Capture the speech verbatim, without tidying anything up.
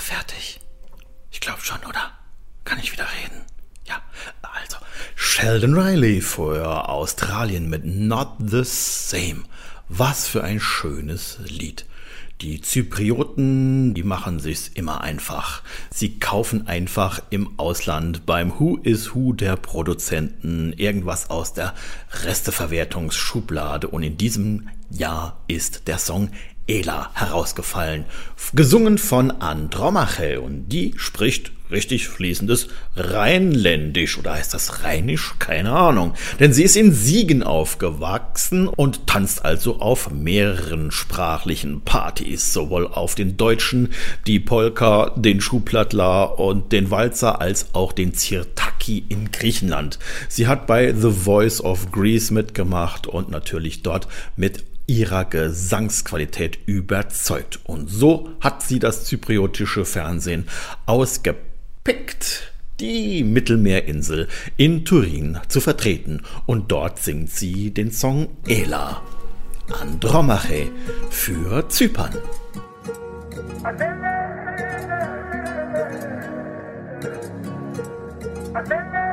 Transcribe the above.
fertig? Ich glaube schon, oder? Kann ich wieder reden? Ja, also Sheldon Riley für Australien mit Not the Same. Was für ein schönes Lied. Die Zyprioten, die machen sich's immer einfach. Sie kaufen einfach im Ausland beim Who is Who der Produzenten irgendwas aus der Resteverwertungsschublade und in diesem Jahr ist der Song Ela herausgefallen, gesungen von Andromache und die spricht richtig fließendes Rheinländisch oder heißt das Rheinisch? Keine Ahnung, denn sie ist in Siegen aufgewachsen und tanzt also auf mehreren sprachlichen Partys, sowohl auf den Deutschen, die Polka, den Schuhplattler und den Walzer als auch den Zirtaki in Griechenland. Sie hat bei The Voice of Greece mitgemacht und natürlich dort mit ihrer Gesangsqualität überzeugt. Und so hat sie das zypriotische Fernsehen ausgepickt, die Mittelmeerinsel in Turin zu vertreten. Und dort singt sie den Song Ela, Andromache für Zypern. I